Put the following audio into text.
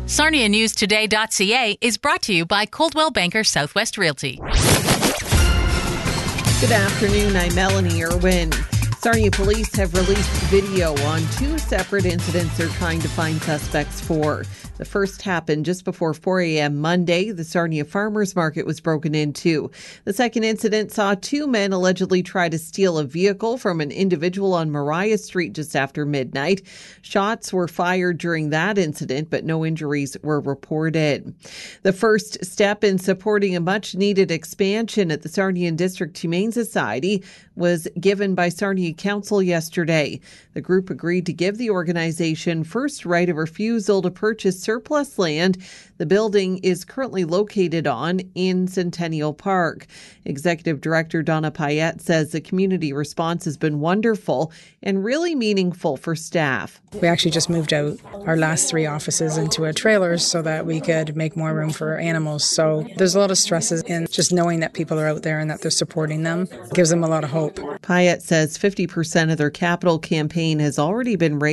SarniaNewsToday.ca is brought to you by Coldwell Banker Southwest Realty. Good afternoon, I'm Melanie Irwin. Sarnia police have released video on two separate incidents they're trying to find suspects for. The first happened just before 4 a.m. Monday. The Sarnia Farmers Market was broken into. The second incident saw two men allegedly try to steal a vehicle from an individual on Mariah Street just after midnight. Shots were fired during that incident, but no injuries were reported. The first step in supporting a much-needed expansion at the Sarnia District Humane Society was given by Sarnia Council yesterday. The group agreed to give the organization first right of refusal to purchase surplus land the building is currently located on in Centennial Park. Executive Director Donna Payette says the community response has been wonderful and really meaningful for staff. We actually just moved out our last 3 offices into a trailer so that we could make more room for animals. So there's a lot of stresses in just knowing that people are out there and that they're supporting them. It gives them a lot of hope. Payette says 50% of their capital campaign has already been raised